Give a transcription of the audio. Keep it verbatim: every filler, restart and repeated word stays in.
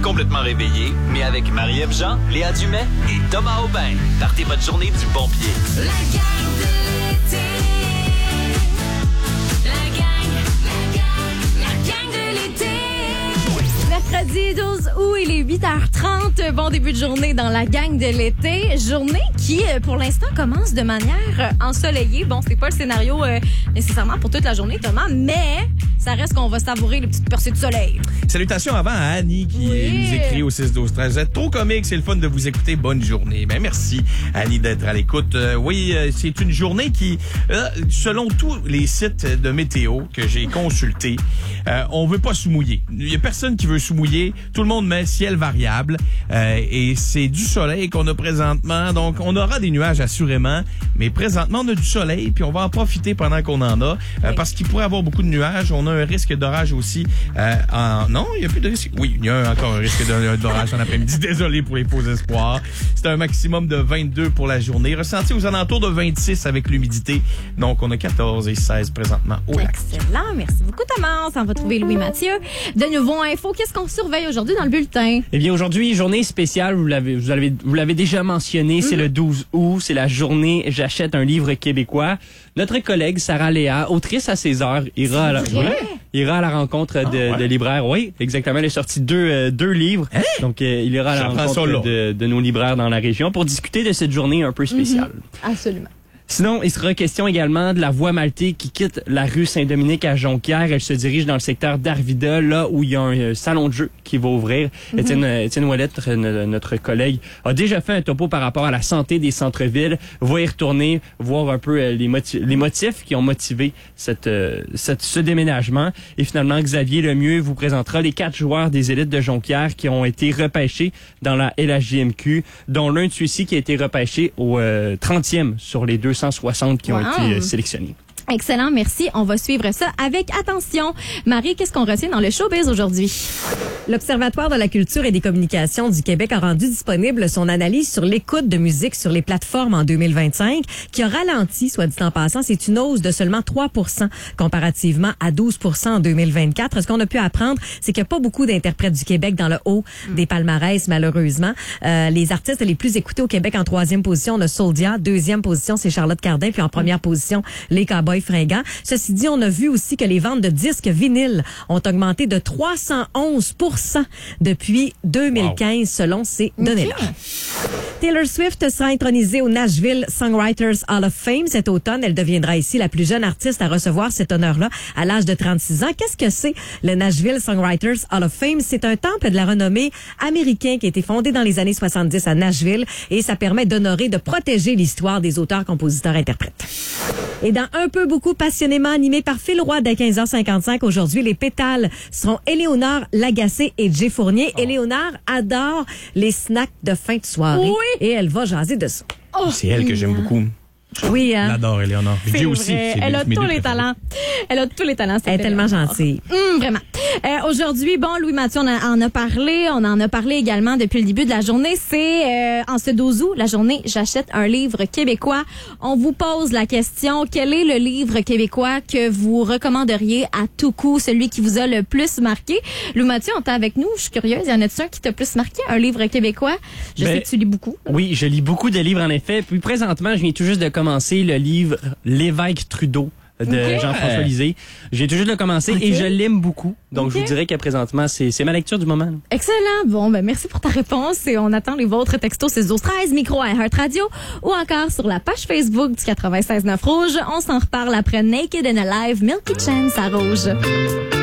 Complètement réveillé, mais avec Marie-Ève Jean, Léa Dumais et Thomas Aubin. Partez votre journée du bon pied. La gang de l'été. La gang, la gang, la gang de l'été. Mercredi douze août, il est huit heures trente. Bon début de journée dans la gang de l'été. Journée qui, pour l'instant, commence de manière ensoleillée. Bon, c'est pas le scénario euh, nécessairement pour toute la journée, Thomas, mais ça reste qu'on va savourer les petites percées de soleil. Salutations avant à Annie qui Oui. nous écrit au six douze treize. Vous êtes trop comique, c'est le fun de vous écouter. Bonne journée. Ben, merci, Annie, d'être à l'écoute. Euh, oui, euh, c'est une journée qui, euh, selon tous les sites de météo que j'ai consultés, euh, on veut pas se mouiller. Il y a personne qui veut se mouiller. Tout le monde met ciel variable. Euh, et c'est du soleil qu'on a présentement. Donc, on aura des nuages assurément. Mais présentement, on a du soleil. Puis on va en profiter pendant qu'on en a. Euh, Oui. Parce qu'il pourrait y avoir beaucoup de nuages. On a un risque d'orage aussi. Euh, en... Non, il n'y a plus de risque. Oui, il y a encore un risque d'orage en après-midi. Désolé pour les faux espoirs. C'est un maximum de vingt-deux pour la journée. Ressenti aux alentours de vingt-six avec l'humidité. Donc, on a quatorze et seize présentement au lac. Excellent. Merci beaucoup, Thomas. On va trouver Louis Mathieu. De nouveau info. Qu'est-ce qu'on surveille aujourd'hui dans le bulletin? Eh bien, aujourd'hui, journée spéciale, vous l'avez, vous l'avez, vous l'avez déjà mentionné, Mm-hmm. c'est le douze août, c'est la journée J'achète un livre québécois. Notre collègue Sarah Léa, autrice à ses heures, ira à la, vrai? ouais, ira à la rencontre de, Ah, ouais. de libraires. Oui, exactement. Elle a sorti deux, euh, deux livres. Hein? Donc, euh, il ira à la J'apprends ça, rencontre là. de, de nos libraires dans la région pour discuter de cette journée un peu spéciale. Absolument. Sinon, il sera question également de la voie maltée qui quitte la rue Saint-Dominique à Jonquière. Elle se dirige dans le secteur d'Arvida, là où il y a un euh, salon de jeu qui va ouvrir. Mm-hmm. Étienne, euh, Étienne Ouellette, euh, notre collègue, a déjà fait un topo par rapport à la santé des centres-villes. Va y retourner, voir un peu euh, les, motifs, les motifs qui ont motivé cette, euh, cette, ce déménagement. Et finalement, Xavier Lemieux vous présentera les quatre joueurs des élites de Jonquière qui ont été repêchés dans la L H J M Q, dont l'un de ceux-ci qui a été repêché au euh, trentième sur les deux cent soixante qui ont Wow. été euh, sélectionnés. Excellent, merci. On va suivre ça avec attention. Marie, qu'est-ce qu'on retient dans le showbiz aujourd'hui? L'Observatoire de la culture et des communications du Québec a rendu disponible son analyse sur l'écoute de musique sur les plateformes en deux mille vingt-cinq, qui a ralenti, soit dit en passant. C'est une hausse de seulement trois pour cent comparativement à douze pour cent en deux mille vingt-quatre. Ce qu'on a pu apprendre, c'est qu'il n'y a pas beaucoup d'interprètes du Québec dans le haut des palmarès, malheureusement. Euh, les artistes les plus écoutés au Québec en troisième position, on a Soldia. Deuxième position, c'est Charlotte Cardin. Puis en première position, les Cowboys fringants. Ceci dit, on a vu aussi que les ventes de disques vinyles ont augmenté de trois cent onze pour cent depuis deux mille quinze, wow. Selon ces données-là. Taylor Swift sera intronisée au Nashville Songwriters Hall of Fame cet automne. Elle deviendra ici la plus jeune artiste à recevoir cet honneur-là à l'âge de trente-six ans. Qu'est-ce que c'est le Nashville Songwriters Hall of Fame? C'est un temple de la renommée américain qui a été fondé dans les années soixante-dix à Nashville et ça permet d'honorer, de protéger l'histoire des auteurs, compositeurs, interprètes. Et dans Un peu beaucoup passionnément animé par Phil Roy dès quinze heures cinquante-cinq, aujourd'hui, les pétales seront Éléonore Lagacé et Jay Fournier. Oh. Éléonore adore les snacks de fin de soirée. Oui. Et elle va jaser de ça. Oh, C'est elle que j'aime beaucoup. Oui, hein? J'adore Éléonore. C'est Jay aussi. vrai. C'est Elle mes- a mes tous deux les préférés. talents. Elle a tous les talents. Elle est tellement gentille. Hum, vraiment. Euh, aujourd'hui, bon, Louis Mathieu on a- en a parlé. On en a parlé également depuis le début de la journée. C'est euh, en ce douze août, la journée J'achète un livre québécois. On vous pose la question, quel est le livre québécois que vous recommanderiez à tout coup, celui qui vous a le plus marqué? Louis Mathieu, on est avec nous. Je suis curieuse. Y en a-t-il un qui t'a plus marqué? Un livre québécois? Je Ben, sais que tu lis beaucoup. Oui, je lis beaucoup de livres en effet. Puis présentement, je viens tout juste de commencer le livre L'évêque Trudeau de Okay. Jean-François Lisée. J'ai tout juste de commencer Okay. et je l'aime beaucoup. Donc, Okay. je vous dirais que présentement, c'est, c'est ma lecture du moment. Excellent. Bon, ben merci pour ta réponse et on attend les vôtres textos six douze treize, micro à Heart Radio ou encore sur la page Facebook du quatre-vingt-seize neuf Rouge. On s'en reparle après Naked and Alive, Milky Chance à Rouge.